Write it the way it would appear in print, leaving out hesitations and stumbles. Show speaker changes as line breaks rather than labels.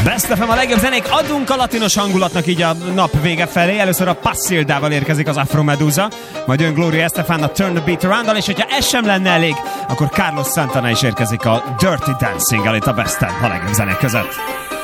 Best FM a legjobb zenék, adunk a latinos hangulatnak így a nap vége felé. Először a Pasildával érkezik az Afro Medusa, majd jön Gloria Estefan a Turn the Beat Around-al, és hogyha ez sem lenne elég, akkor Carlos Santana is érkezik a Dirty Dancing-el itt a Best FM a legjobb zenék között.